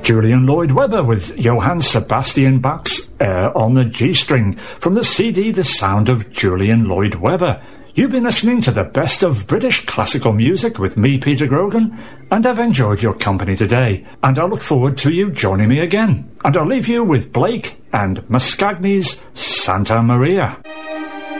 Julian Lloyd Webber with Johann Sebastian Bach's Air on the G-string from the CD The Sound of Julian Lloyd Webber. You've been listening to the best of British classical music with me, Peter Grogan, and I've enjoyed your company today, and I look forward to you joining me again. And I'll leave you with Blake and Mascagni's Santa Maria.